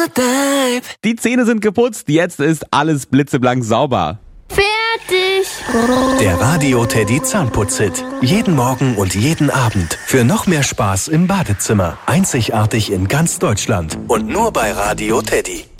Die Zähne sind geputzt, jetzt ist alles blitzeblank sauber. Fertig! Der Radio Teddy Zahnputz-Hit. Jeden Morgen und jeden Abend. Für noch mehr Spaß im Badezimmer. Einzigartig in ganz Deutschland. Und nur bei Radio Teddy.